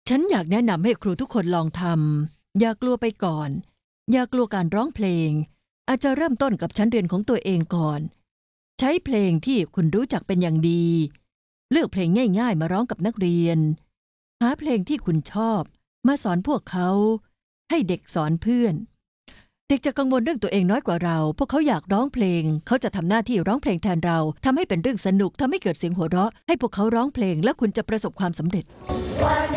ฉันอยากแนะนำให้ครูทุกคนลองทำอย่ากลัวไปก่อนอย่ากลัวการร้องเพลงอาจจะเริ่มต้นกับชั้นเรียนของตัวเองก่อนใช้เพลงที่คุณรู้จักเป็นอย่างดีเลือกเพลงง่ายๆมาร้องกับนักเรียนหาเพลงที่คุณชอบมาสอนพวกเขาให้เด็กสอนเพื่อนเด็กจะกังวลเรื่องตัวเองน้อยกว่าเราพวกเขาอยากร้องเพลงเขาจะทำหน้าที่ร้องเพลงแทนเราทำให้เป็นเรื่องสนุกทำให้เกิดเสียงหัวเราะให้พวกเขาร้องเพลงแล้วคุณจะประสบความสำเร็จ